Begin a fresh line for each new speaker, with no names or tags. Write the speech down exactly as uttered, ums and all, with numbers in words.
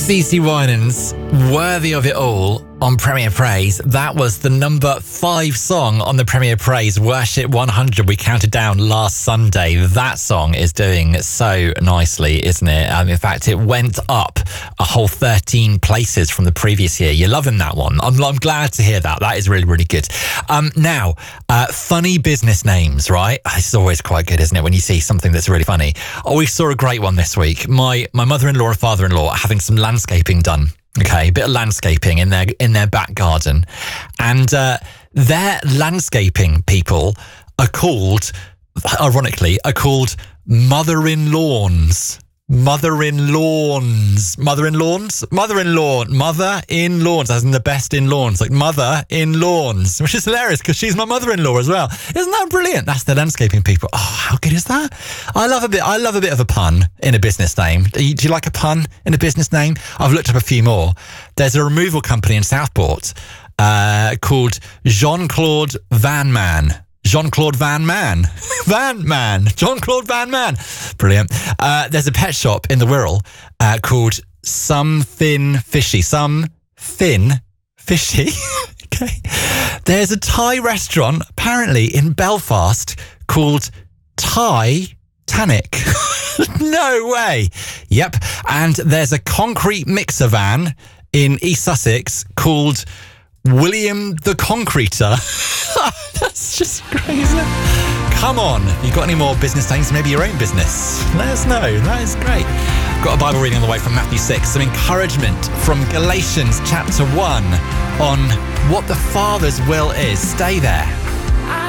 CeCe Winans, Worthy of It All on Premier Praise. That was the number five song on the Premier Praise Worship one hundred. We counted down last Sunday. That song is doing so nicely, isn't it? Um, in fact, it went up a whole thirteen places from the previous year. You're loving that one. I'm, I'm glad to hear that. That is really, really good. Um, now, uh, funny business names, right? It's always quite good, isn't it, when you see something that's really funny? Oh, we saw a great one this week. My my mother-in-law and father-in-law are having some landscaping done. Okay, a bit of landscaping in their in their back garden, and uh, their landscaping people are called, ironically, are called mother-in-lawns. Mother-in-lawns. Mother-in-lawns? Mother-in-law. Mother-in-lawns, as in the best in lawns. Like mother-in-lawns, which is hilarious because she's my mother-in-law as well. Isn't that brilliant? That's the landscaping people. Oh, how good is that? I love a bit, I love a bit of a pun in a business name. Do you, do you like a pun in a business name? I've looked up a few more. There's a removal company in Southport uh, called Jean-Claude Van Man. Jean-Claude Van Man. Van Man. Jean-Claude Van Man. Brilliant. Uh, there's a pet shop in the Wirral uh, called Something Fishy. Some Fin Fishy. Okay. There's a Thai restaurant, apparently, in Belfast called Thai Tanic. No way. Yep. And there's a concrete mixer van in East Sussex called William the Concreter. That's just crazy. Come on. If you've got any more business names, maybe your own business, let us know. That is great. Got a Bible reading on the way from Matthew six, some encouragement from Galatians chapter one on what the Father's will is. Stay there.